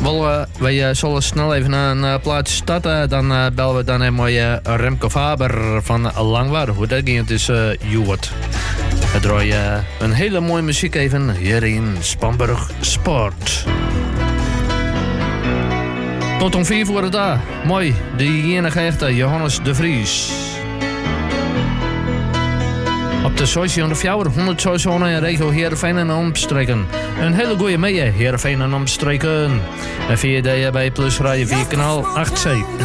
Wij zullen snel even een plaatje starten. Dan bellen we dan even Remco Faber van Langwaar. Hoe dat ging, het is Joert. We draaien een hele mooie muziek even hier in Spamberg Sport. Tot om 4 voor de dag. Mooi, de enige echte Johannes de Vries. Op de 604, 100 zonen in regio Heerenveen en omstreken. Een hele goeie mee, Heerenveen en omstreken. En via de bij Plus Radio 4 kanaal 8C.